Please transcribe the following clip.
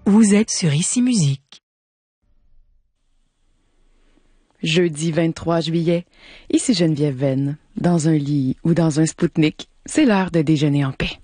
Vous êtes sur Ici Musique. Jeudi 23 juillet, ici Geneviève Venn. Dans un lit ou dans un Spoutnik, c'est l'heure de déjeuner en paix.